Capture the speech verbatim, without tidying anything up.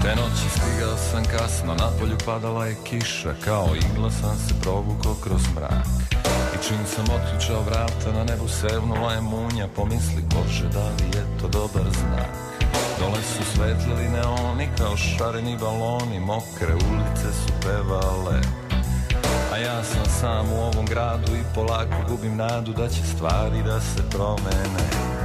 Te noći stigao sam kasno, napolju padala je kiša, kao igla sam se provukao kroz mrak. I čim sam otključao vrata, na nebu sevnula je munja, pomisli Bože da li je to dobar znak. Dole su svetlili neoni kao šareni baloni, mokre ulice su pevale, a ja sam sam u ovom gradu i polako gubim nadu da će stvari da se promene.